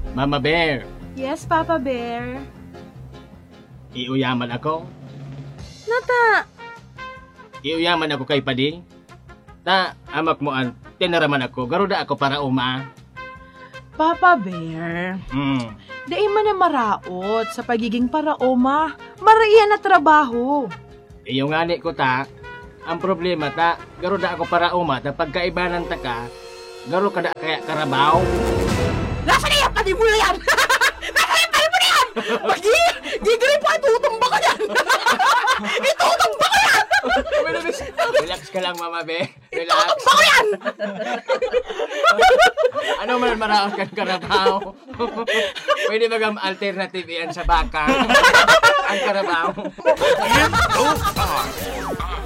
Mama Bear, Yes, Papa Bear. iuyaman ako. Nata, Iuyaman ako kay Padi. Ta, amak mo an, tinaraman ako, garuda ako para uma. Papa Bear. Hmm, Dai man na maraot sa pagiging paraoma. Maraiyan na trabaho. iyo nga ni ko ta, ang problema ta, garuda ako para uma, ta pagkaibanan ta ka, garo kada kaya karabaw. Nasa na yan? Panimula yan! Nasa na yan? Panimula yan! Gigilin pa, itutumba ka yan! Itutumba ka yan! Relax ka lang, Mama Be. Relax. Itutumba ko yan! Ano man maraos kang karabaw? Pwede bagang alternative yan sa baka. Ang karabaw. Ito time